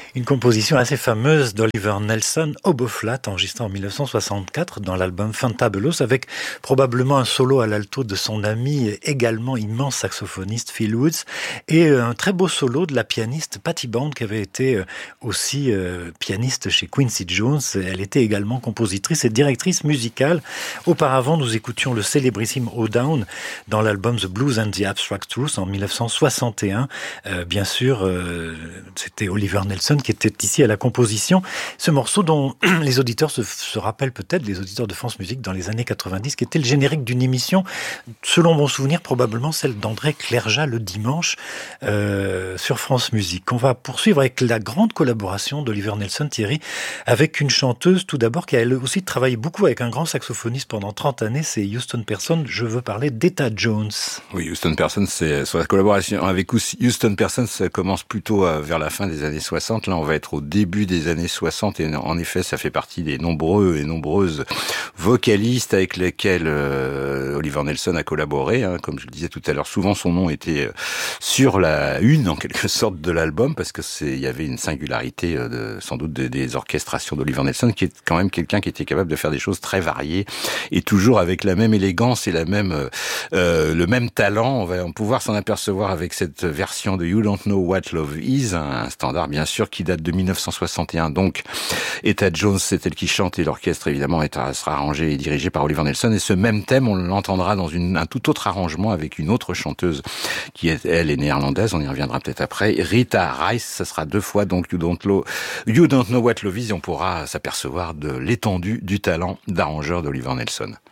Une composition assez fameuse d'Oliver Nelson, Oboe-Flat, enregistrée en 1964 dans l'album Fantabulous, avec probablement un solo à l'alto de son ami, également immense saxophoniste Phil Woods, et un très beau solo de la pianiste Patty Bond, qui avait été aussi pianiste chez Quincy Jones. Elle était également compositrice et directrice musicale. Auparavant, nous écoutions le célébrissime O Down dans l'album The Blues and the Abstract Truth en 1961. Bien sûr, c'était Oliver Nelson qui était ici à la composition. Ce morceau dont les auditeurs se rappellent peut-être, les auditeurs de France Musique dans les années 90, qui était le générique d'une émission, selon mon souvenir, probablement celle d'André Clergeat le dimanche sur France Musique. On va poursuivre avec la grande collaboration d'Oliver Nelson, Thierry, avec une chanteuse tout d'abord qui a elle aussi travaillé beaucoup avec un grand saxophoniste pendant 30 années, c'est Houston Person. Je veux parler d'Etta Jones. Oui, Houston Person, c'est sur la collaboration avec Houston Person, ça commence plutôt vers la fin des années 60. Là, on va être au début des années 60 et en effet, ça fait partie des nombreux et nombreuses vocalistes avec lesquels Oliver Nelson a collaboré. Comme je le disais tout à l'heure, souvent son nom était sur la une en quelque sorte de l'album parce que il y avait une singularité sans doute des orchestrations d'Oliver Nelson, qui est quand même quelqu'un qui était capable de faire des choses très variées et toujours avec la même élégance et le même talent. On va pouvoir s'en apercevoir avec cette version de You Don't Know What Love Is, un standard bien sûr qui date de 1961. Donc Etta Jones, c'est elle qui chante et l'orchestre évidemment sera arrangé et dirigé par Oliver Nelson. Et ce même thème, on l'entendra dans un tout autre arrangement avec une autre chanteuse qui elle est néerlandaise. On y reviendra peut-être après. Rita Rice, ça sera deux fois donc You Don't Know What Love Is, et on pourra s'apercevoir de l'étendue du talent d'arrangeur d'Oliver Nelson.